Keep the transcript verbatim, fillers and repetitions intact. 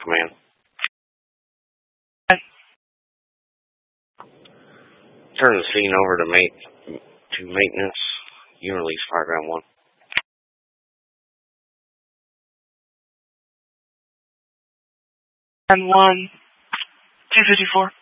command. Okay. Turn the scene over to mate to maintenance. You release Fireground one. And one, two fifty-four.